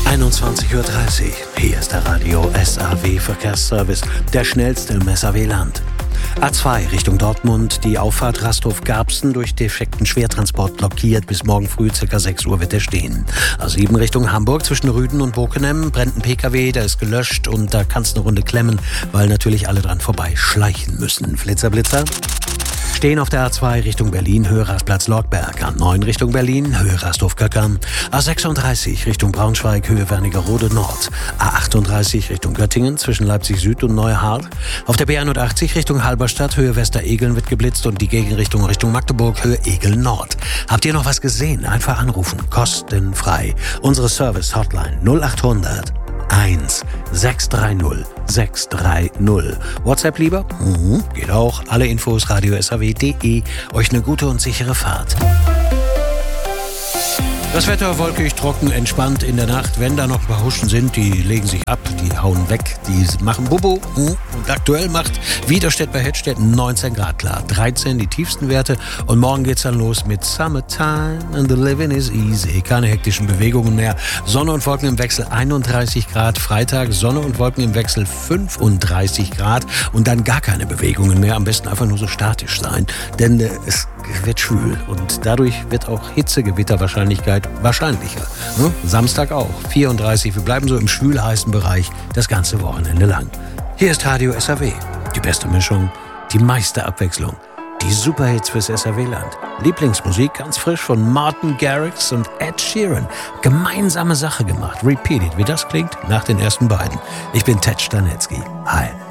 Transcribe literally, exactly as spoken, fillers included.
einundzwanzig Uhr dreißig. Hier ist der Radio S A W Verkehrsservice, der schnellste im S A W-Land. A zwei Richtung Dortmund, die Auffahrt Rasthof-Garbsen durch defekten Schwertransport blockiert. Bis morgen früh ca. sechs Uhr wird er stehen. A sieben Richtung Hamburg zwischen Rüden und Bokenem brennt ein P K W, der ist gelöscht und da kannst du eine Runde klemmen, weil natürlich alle dran vorbei schleichen müssen. Flitzer, Blitzer. Stehen auf der A zwei Richtung Berlin, Höhe Rastplatz Lorgberg. A neun Richtung Berlin, Höhe Rasthof-Göckern. A sechsunddreißig Richtung Braunschweig, Höhe Wernigerode Nord. A achtunddreißig Richtung Göttingen zwischen Leipzig Süd und Neuhardt. Auf der B einundachtzig Richtung Halberstadt, Höhe Westeregeln wird geblitzt und die Gegenrichtung Richtung Magdeburg, Höhe Egel Nord. Habt ihr noch was gesehen? Einfach anrufen, kostenfrei. Unsere Service-Hotline null achthundert eins sechs drei null sechs drei null. WhatsApp lieber? Mhm, geht auch. Alle Infos radio s a w punkt d e. Euch eine gute und sichere Fahrt. Das Wetter wolkig, trocken, entspannt in der Nacht. Wenn da noch ein paar Huschen sind, die legen sich ab, die hauen weg, die machen Bubu. Und aktuell macht Widerstedt bei Hettstedt neunzehn Grad klar. dreizehn die tiefsten Werte. Und morgen geht's dann los mit Summertime and the living is easy. Keine hektischen Bewegungen mehr. Sonne und Wolken im Wechsel einunddreißig Grad. Freitag Sonne und Wolken im Wechsel fünfunddreißig Grad. Und dann gar keine Bewegungen mehr. Am besten einfach nur so statisch sein. Denn äh, es wird schwül. Und dadurch wird auch Hitzegewitterwahrscheinlichkeit wahrscheinlicher. Ne? Samstag auch, vierunddreißig. Wir bleiben so im schwül-heißen Bereich das ganze Wochenende lang. Hier ist Radio S A W. Die beste Mischung, die meiste Abwechslung. Die Superhits fürs S A W-Land. Lieblingsmusik ganz frisch von Martin Garrix und Ed Sheeran. Gemeinsame Sache gemacht. Repeat it. Wie das klingt? Nach den ersten beiden. Ich bin Ted Stanetzky. Hi.